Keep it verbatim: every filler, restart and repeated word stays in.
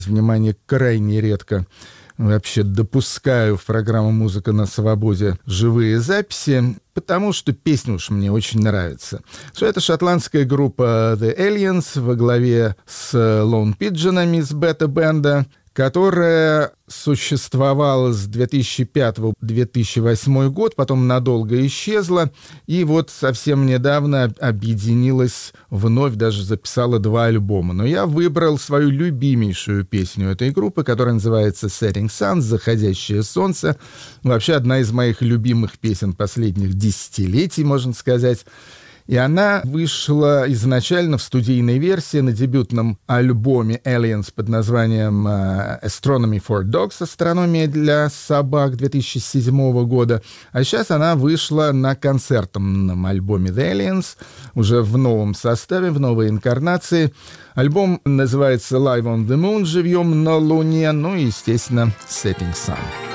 внимание крайне редко вообще допускаю в программу «Музыка на свободе» живые записи, потому что песня уж мне очень нравится. Что это шотландская группа The Aliens во главе с Lone Pigeon'ами из бета-бенда, которая существовала с две тысячи пятого по две тысячи восьмой год, потом надолго исчезла, и вот совсем недавно объединилась вновь, даже записала два альбома. Но я выбрал свою любимейшую песню этой группы, которая называется «Setting Sun», «Заходящее солнце». Вообще одна из моих любимых песен последних десятилетий, можно сказать. И она вышла изначально в студийной версии на дебютном альбоме Aliens под названием Astronomy for Dogs, «Астрономия для собак» две тысячи седьмого года. А сейчас она вышла на концертном альбоме The Aliens, уже в новом составе, в новой инкарнации. Альбом называется Live on the Moon, «Живьем на Луне», ну и, естественно, Setting Sun.